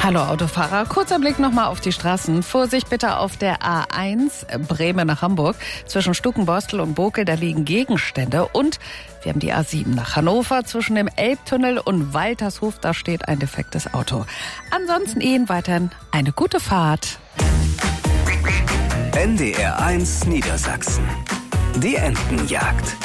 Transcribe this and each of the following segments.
Hallo Autofahrer, kurzer Blick nochmal auf die Straßen. Vorsicht bitte auf der A1 Bremen nach Hamburg. Zwischen Stukenborstel und Bokel, da liegen Gegenstände. Und wir haben die A7 nach Hannover. Zwischen dem Elbtunnel und Waltershof, da steht ein defektes Auto. Ansonsten Ihnen weiterhin eine gute Fahrt. NDR 1 Niedersachsen. Die Entenjagd.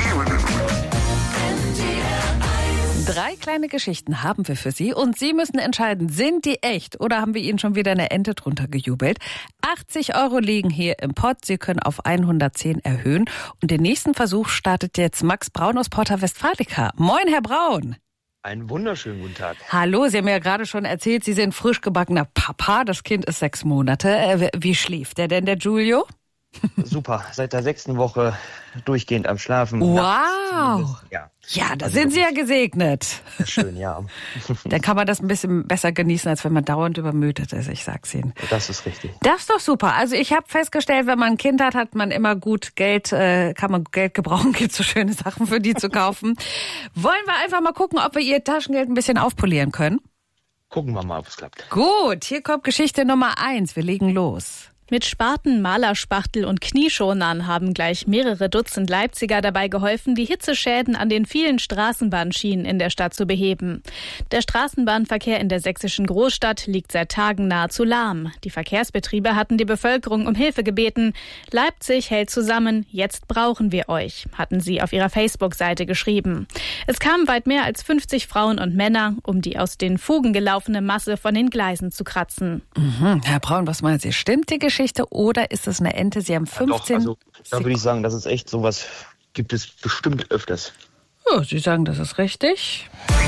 3 kleine Geschichten haben wir für Sie und Sie müssen entscheiden, sind die echt oder haben wir Ihnen schon wieder eine Ente drunter gejubelt? 80 € liegen hier im Pott. Sie können auf 110 erhöhen. Und den nächsten Versuch startet jetzt Max Braun aus Porta Westfalica. Moin, Herr Braun. Einen wunderschönen guten Tag. Hallo, Sie haben ja gerade schon erzählt, Sie sind frisch gebackener Papa. Das Kind ist 6 Monate. Wie schläft der denn, der Giulio? Super, seit der 6. Woche durchgehend am Schlafen. Wow. Ja, da sind Sie ja gesegnet. Schön, ja. Dann kann man das ein bisschen besser genießen, als wenn man dauernd übermüdet ist, ich sag's Ihnen. Das ist richtig. Das ist doch super. Also ich habe festgestellt, wenn man ein Kind hat, hat man immer gut Geld, kann man Geld gebrauchen, gibt so schöne Sachen für die zu kaufen. Wollen wir einfach mal gucken, ob wir Ihr Taschengeld ein bisschen aufpolieren können? Gucken wir mal, ob es klappt. Gut, hier kommt Geschichte Nummer 1. Wir legen los. Mit Spaten, Malerspachtel und Knieschonern haben gleich mehrere Dutzend Leipziger dabei geholfen, die Hitzeschäden an den vielen Straßenbahnschienen in der Stadt zu beheben. Der Straßenbahnverkehr in der sächsischen Großstadt liegt seit Tagen nahezu lahm. Die Verkehrsbetriebe hatten die Bevölkerung um Hilfe gebeten. Leipzig hält zusammen, jetzt brauchen wir euch, hatten sie auf ihrer Facebook-Seite geschrieben. Es kamen weit mehr als 50 Frauen und Männer, um die aus den Fugen gelaufene Masse von den Gleisen zu kratzen. Herr Braun, was meinen Sie? Stimmt die Geschichte oder ist es eine Ente? Sie haben 15 also, da würde ich sagen, das ist echt sowas, gibt es bestimmt öfters. Oh, Sie sagen, das ist richtig.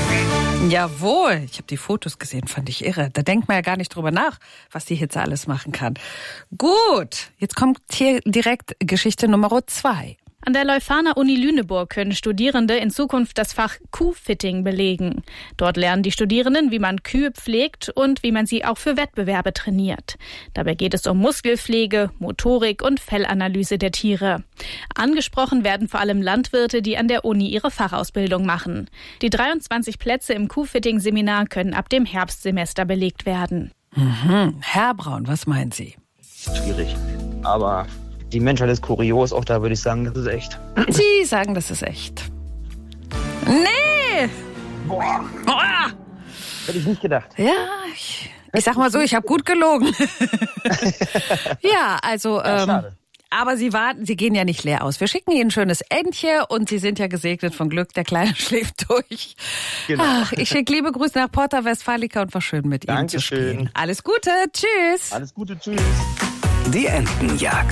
Jawohl, ich habe die Fotos gesehen, fand ich irre. Da denkt man ja gar nicht drüber nach, was die Hitze alles machen kann. Gut, jetzt kommt hier direkt Geschichte Nummer 2. An der Leuphana Uni Lüneburg können Studierende in Zukunft das Fach Kuhfitting belegen. Dort lernen die Studierenden, wie man Kühe pflegt und wie man sie auch für Wettbewerbe trainiert. Dabei geht es um Muskelpflege, Motorik und Fellanalyse der Tiere. Angesprochen werden vor allem Landwirte, die an der Uni ihre Fachausbildung machen. Die 23 Plätze im Kuhfitting-Seminar können ab dem Herbstsemester belegt werden. Herr Braun, was meinen Sie? Schwierig, aber die Menschheit ist kurios, auch da würde ich sagen, das ist echt. Sie sagen, das ist echt. Nee! Boah, hätte ich nicht gedacht. Ja, ich sag mal so, ich habe gut gelogen. Ja, also, schade. aber Sie gehen ja nicht leer aus. Wir schicken Ihnen ein schönes Entchen und Sie sind ja gesegnet von Glück. Der Kleine schläft durch. Genau. Ach, ich schicke liebe Grüße nach Porta Westfalica und war schön mit Ihnen zu spielen. Dankeschön. Alles Gute, tschüss. Alles Gute, tschüss. Die Entenjagd.